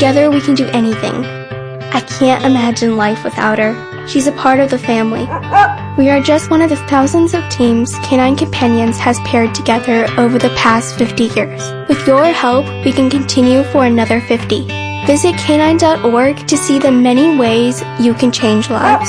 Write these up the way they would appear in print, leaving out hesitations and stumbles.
Together we can do anything. I can't imagine life without her. She's a part of the family. We are just one of the thousands of teams Canine Companions has paired together over the past 50 years. With your help, we can continue for another 50. Visit canine.org to see the many ways you can change lives.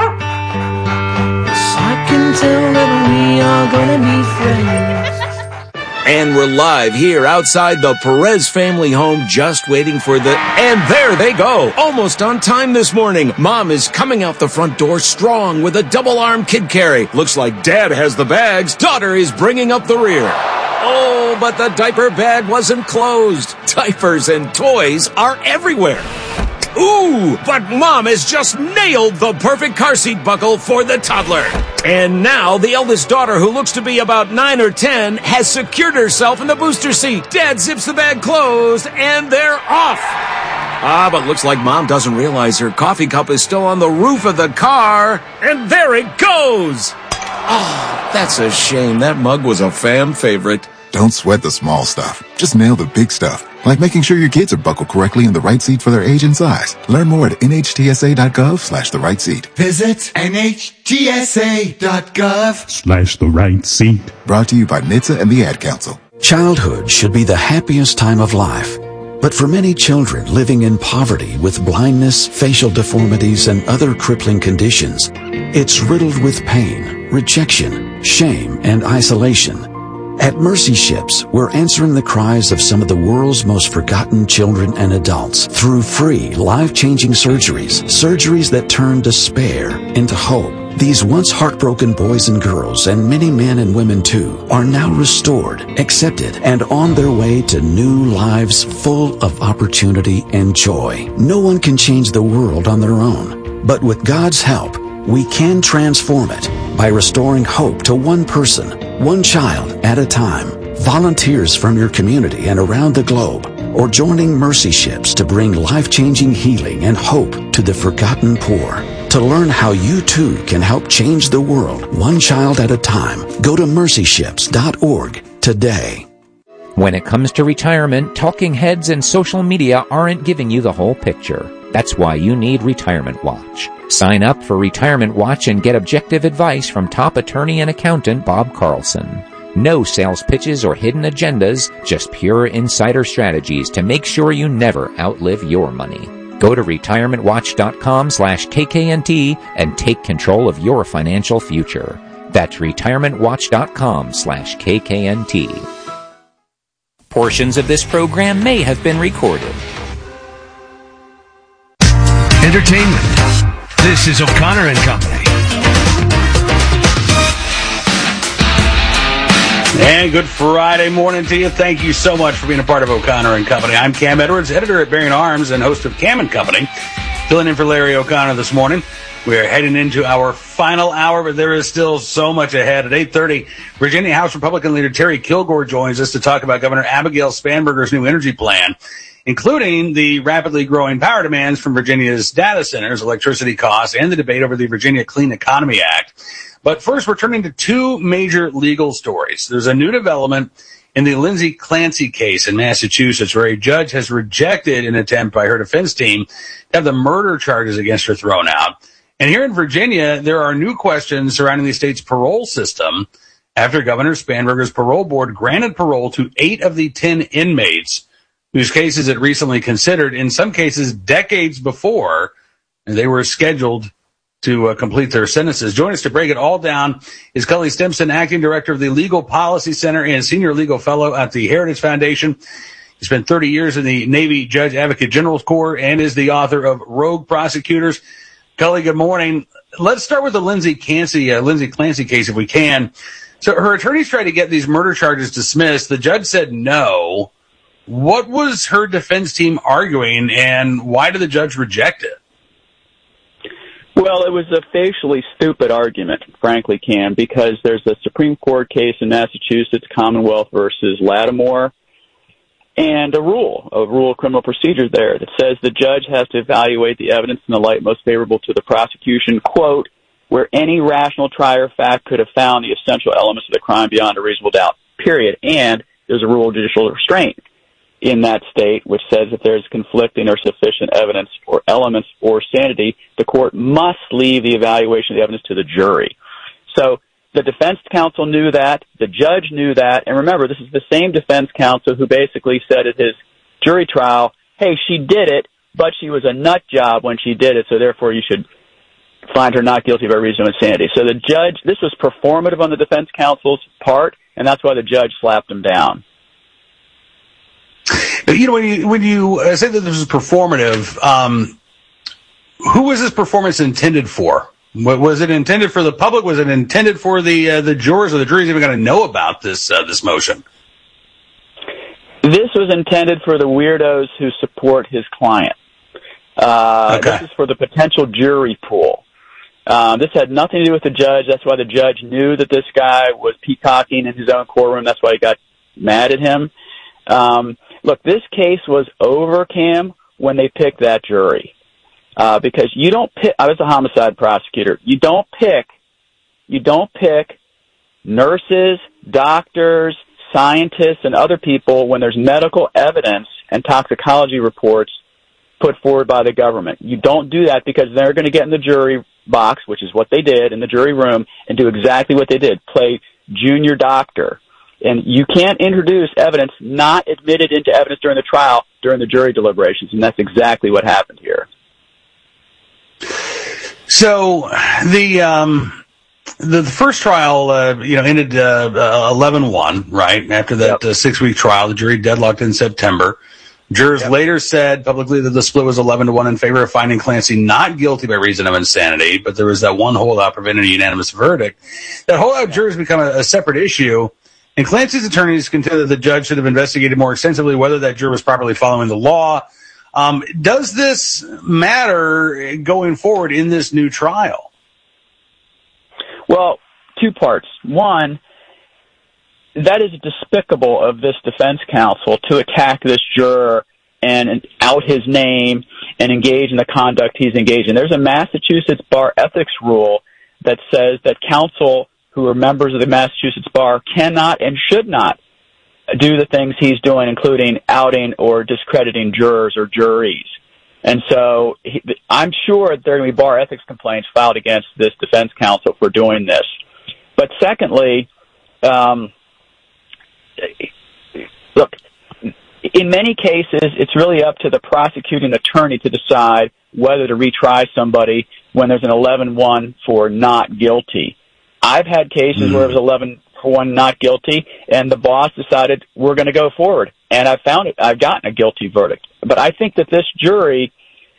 I can tell that we are gonna be friends. And we're live here outside the Perez family home, just waiting for and there they go! Almost on time this morning. Mom is coming out the front door strong with a double-arm kid carry. Looks like Dad has the bags. Daughter is bringing up the rear. Oh, but the diaper bag wasn't closed. Diapers and toys are everywhere. Ooh, but Mom has just nailed the perfect car seat buckle for the toddler. And now the eldest daughter, who looks to be about 9 or 10, has secured herself in the booster seat. Dad zips the bag closed, and they're off. But looks like Mom doesn't realize her coffee cup is still on the roof of the car. And there it goes. Oh, that's a shame. That mug was a fam favorite. Don't sweat the small stuff. Just nail the big stuff, like making sure your kids are buckled correctly in the right seat for their age and size. Learn more at nhtsa.gov/the right seat. Visit nhtsa.gov/ the right seat. Brought to you by NHTSA and the Ad Council. Childhood should be the happiest time of life. But for many children living in poverty with blindness, facial deformities, and other crippling conditions, it's riddled with pain, rejection, shame, and isolation. At Mercy Ships, we're answering the cries of some of the world's most forgotten children and adults through free, life-changing surgeries that turn despair into hope. These once heartbroken boys and girls, and many men and women too, are now restored, accepted, and on their way to new lives full of opportunity and joy. No one can change the world on their own, but with God's help, we can transform it by restoring hope to one person, one child at a time. Volunteers from your community and around the globe, or joining Mercy Ships to bring life-changing healing and hope to the forgotten poor. To learn how you too can help change the world one child at a time, go to mercyships.org today. When it comes to retirement, talking heads and social media aren't giving you the whole picture. That's why you need Retirement Watch. Sign up for Retirement Watch and get objective advice from top attorney and accountant Bob Carlson. No sales pitches or hidden agendas, just pure insider strategies to make sure you never outlive your money. Go to retirementwatch.com/KKNT and take control of your financial future. That's retirementwatch.com/KKNT. Portions of this program may have been recorded. Entertainment. This is O'Connor and Company. And good Friday morning to you. Thank you so much for being a part of O'Connor and Company. I'm Cam Edwards, editor at Bearing Arms and host of Cam and Company. Filling in for Larry O'Connor this morning. We're heading into our final hour, but there is still so much ahead. At 8:30, Virginia House Republican leader Terry Kilgore joins us to talk about Governor Abigail Spanberger's new energy plan, including the rapidly growing power demands from Virginia's data centers, electricity costs, and the debate over the Virginia Clean Economy Act. But first, we're turning to two major legal stories. There's a new development in the Lindsay Clancy case in Massachusetts, where a judge has rejected an attempt by her defense team to have the murder charges against her thrown out. And here in Virginia, there are new questions surrounding the state's parole system after Governor Spanberger's parole board granted parole to 8 of the 10 inmates whose cases it recently considered, in some cases decades before they were scheduled to complete their sentences. Joining us to break it all down is Cully Stimson, acting director of the Legal Policy Center and senior legal fellow at the Heritage Foundation. He spent 30 years in the Navy Judge Advocate General's Corps and is the author of Rogue Prosecutors. Cully, good morning. Let's start with the Lindsay Clancy case if we can. So her attorneys tried to get these murder charges dismissed. The judge said no. What was her defense team arguing, and why did the judge reject it? Well, it was a facially stupid argument, frankly, Cam, because there's a Supreme Court case in Massachusetts, Commonwealth versus Lattimore, and a rule of criminal procedure there that says the judge has to evaluate the evidence in the light most favorable to the prosecution, quote, where any rational trier of fact could have found the essential elements of the crime beyond a reasonable doubt, period. And there's a rule of judicial restraint. in that state, which says if there's conflicting or sufficient evidence or elements or sanity, the court must leave the evaluation of the evidence to the jury. So the defense counsel knew that, the judge knew that, and remember, this is the same defense counsel who basically said at his jury trial, hey, she did it, but she was a nut job when she did it, so therefore you should find her not guilty by reason of insanity. So the judge, this was performative on the defense counsel's part, and that's why the judge slapped him down. You know, when you say that this is performative, who was this performance intended for? Was it intended for the public? Was it intended for the jurors, or the jury's even going to know about this motion? This was intended for the weirdos who support his client. This is for the potential jury pool. This had nothing to do with the judge. That's why the judge knew that this guy was peacocking in his own courtroom. That's why he got mad at him. Look, this case was over, Cam, when they picked that jury. Because you don't pick, I was a homicide prosecutor, you don't pick nurses, doctors, scientists, and other people when there's medical evidence and toxicology reports put forward by the government. You don't do that because they're going to get in the jury box, which is what they did in the jury room, and do exactly what they did, play junior doctor. And you can't introduce evidence not admitted into evidence during the trial during the jury deliberations, and that's exactly what happened here. So the first trial, ended 11-1, right? After that 6-week trial, the jury deadlocked in September. Jurors later said publicly that the split was 11-1 in favor of finding Clancy not guilty by reason of insanity, but there was that one holdout preventing a unanimous verdict. That holdout jurors become a separate issue, and Clancy's attorneys contend that the judge should have investigated more extensively whether that juror was properly following the law. Does this matter going forward in this new trial? Well, two parts. One, that is despicable of this defense counsel to attack this juror and out his name and engage in the conduct he's engaged in. There's a Massachusetts bar ethics rule that says that counsel who are members of the Massachusetts bar cannot and should not do the things he's doing, including outing or discrediting jurors or juries. And so I'm sure there are going to be bar ethics complaints filed against this defense counsel for doing this. But secondly, look, in many cases, it's really up to the prosecuting attorney to decide whether to retry somebody when there's an 11-1 for not guilty. I've had cases where it was 11-1 not guilty, and the boss decided we're going to go forward. And I've gotten a guilty verdict. But I think that this jury,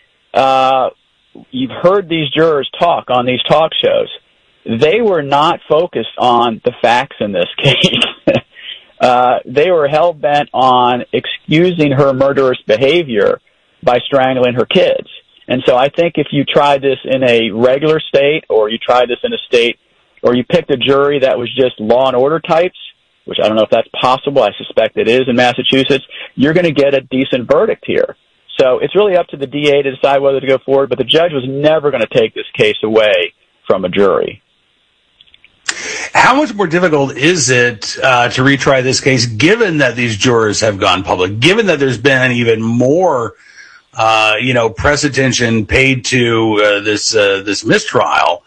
you've heard these jurors talk on these talk shows. They were not focused on the facts in this case. They were hell-bent on excusing her murderous behavior by strangling her kids. And so I think if you tried this in a regular state, or you tried this in a state, or you picked a jury that was just law and order types, which I don't know if that's possible, I suspect it is in Massachusetts, you're going to get a decent verdict here. So it's really up to the DA to decide whether to go forward, but the judge was never going to take this case away from a jury. How much more difficult is it to retry this case, given that these jurors have gone public, given that there's been even more, press attention paid to this mistrial?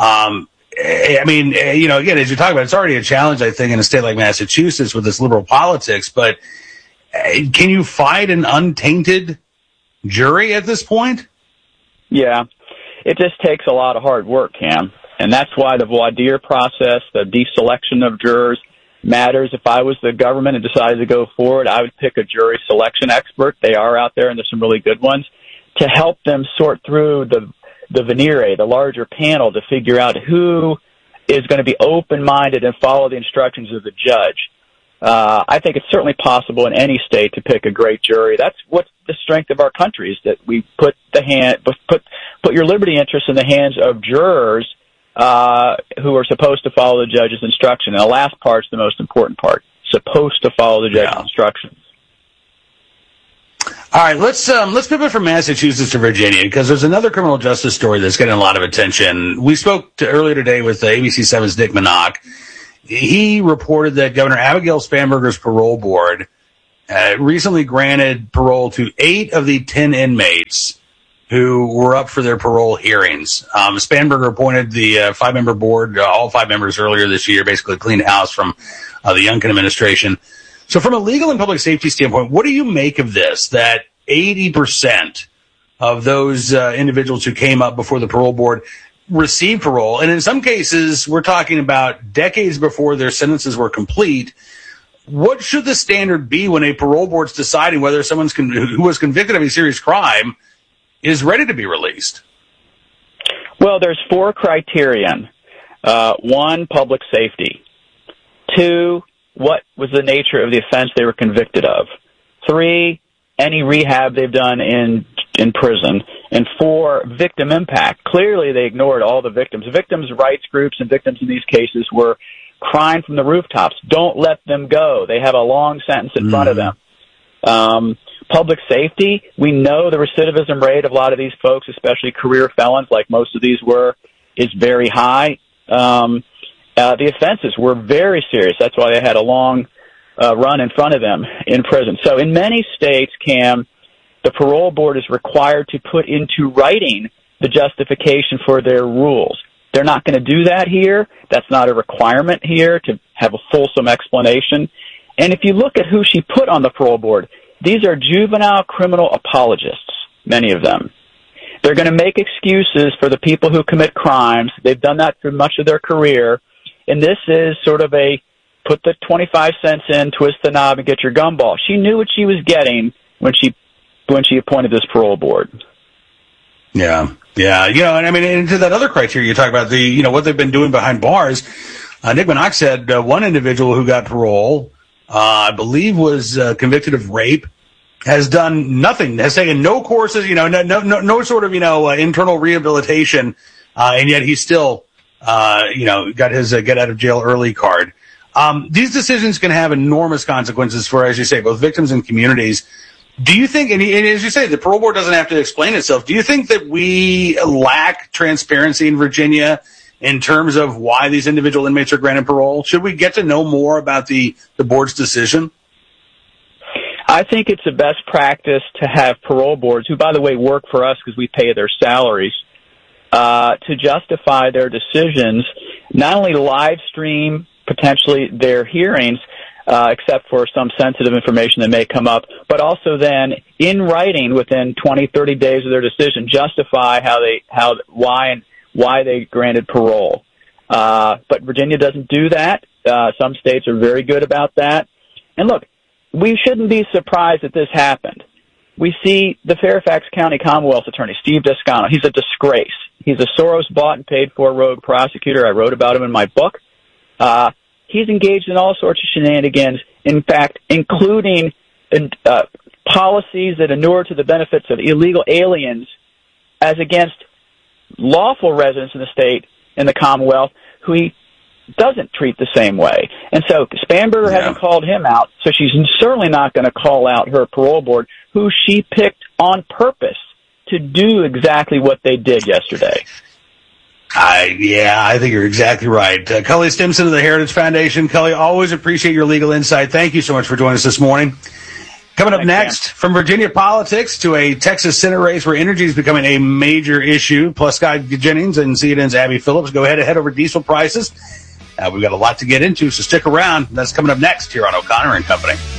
Again, as you talk about, it's already a challenge, I think, in a state like Massachusetts with this liberal politics. But can you fight an untainted jury at this point? Yeah, it just takes a lot of hard work, Cam. And that's why the voir dire process, the deselection of jurors, matters. If I was the government and decided to go forward, I would pick a jury selection expert. They are out there, and there's some really good ones, to help them sort through the venire, the larger panel, to figure out who is going to be open-minded and follow the instructions of the judge. I think it's certainly possible in any state to pick a great jury. That's what's the strength of our country, is that we put your liberty interests in the hands of jurors who are supposed to follow the judge's instruction. And the last part's the most important part: supposed to follow the judge's instructions. All right, let's pivot from Massachusetts to Virginia, because there's another criminal justice story that's getting a lot of attention. We spoke earlier today with ABC 7's Nick Minock. He reported that Governor Abigail Spanberger's parole board recently granted parole to 8 of the 10 inmates who were up for their parole hearings. Spanberger appointed the 5-member board, all 5 members earlier this year, basically cleaned house from the Youngkin administration. So from a legal and public safety standpoint, what do you make of this, that 80% of those individuals who came up before the parole board received parole? And in some cases, we're talking about decades before their sentences were complete. What should the standard be when a parole board's deciding whether someone who was convicted of a serious crime is ready to be released? Well, there's 4 criterion. 1, public safety. 2, what was the nature of the offense they were convicted of. 3, any rehab they've done in prison. And 4, victim impact. Clearly, they ignored all the victims. Victims' rights groups and victims in these cases were crying from the rooftops. Don't let them go. They have a long sentence in front of them. Public safety, we know the recidivism rate of a lot of these folks, especially career felons like most of these were, is very high. The offenses were very serious. That's why they had a long run in front of them in prison. So in many states, Cam, the parole board is required to put into writing the justification for their rules. They're not going to do that here. That's not a requirement here to have a fulsome explanation. And if you look at who she put on the parole board, these are juvenile criminal apologists, many of them. They're going to make excuses for the people who commit crimes. They've done that through much of their career. And this is sort of a put the 25 cents in, twist the knob, and get your gumball. She knew what she was getting when she appointed this parole board. Yeah. And I mean, into that other criteria you talk about, what they've been doing behind bars. Nick Minogue said one individual who got parole, I believe was convicted of rape, has done nothing, has taken no courses, no sort of, internal rehabilitation, and yet he's still, got his get out of jail early card. These decisions can have enormous consequences for, as you say, both victims and communities. Do you think, and as you say, the parole board doesn't have to explain itself, do you think that we lack transparency in Virginia in terms of why these individual inmates are granted parole? Should we get to know more about the board's decision? I think it's the best practice to have parole boards, who, by the way, work for us because we pay their salaries, to justify their decisions, not only live stream potentially their hearings, except for some sensitive information that may come up, but also then in writing within 20, 30 days of their decision, justify why they granted parole. But Virginia doesn't do that. Some states are very good about that. And look, we shouldn't be surprised that this happened. We see the Fairfax County Commonwealth's attorney, Steve Descano. He's a disgrace. He's a Soros-bought and paid-for rogue prosecutor. I wrote about him in my book. He's engaged in all sorts of shenanigans, in fact, including policies that inure to the benefits of illegal aliens as against lawful residents in the state and the Commonwealth who he doesn't treat the same way. And so Spanberger hasn't called him out, so she's certainly not going to call out her parole board, who she picked on purpose to do exactly what they did yesterday. I think you're exactly right. Cully Stimson of the Heritage Foundation. Cully, always appreciate your legal insight. Thank you so much for joining us this morning. Coming up next, from Virginia politics to a Texas Senate race where energy is becoming a major issue, plus Scott Jennings and CNN's Abby Phillips go head over diesel prices. We've got a lot to get into, so stick around. That's coming up next here on O'Connor and Company.